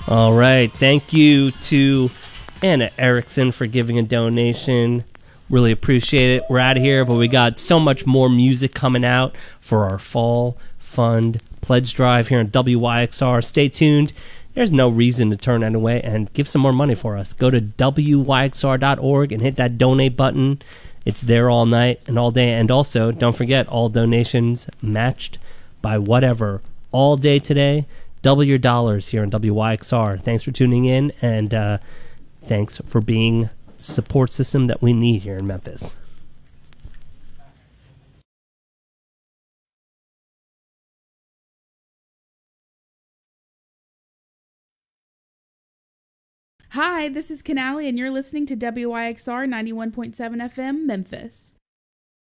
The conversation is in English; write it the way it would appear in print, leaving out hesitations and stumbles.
All right. Thank you to Anna Erickson for giving a donation. Really appreciate it. We're out of here, but we got so much more music coming out for our Fall Fund Pledge Drive here on WYXR. Stay tuned. There's no reason to turn that away, and give some more money for us. Go to WYXR.org and hit that donate button. It's there all night and all day. And also, don't forget, all donations matched by whatever. All day today. Double your dollars here on WYXR. Thanks for tuning in, and thanks for being the support system that we need here in Memphis. Hi, this is Canali, and you're listening to WYXR 91.7 FM, Memphis.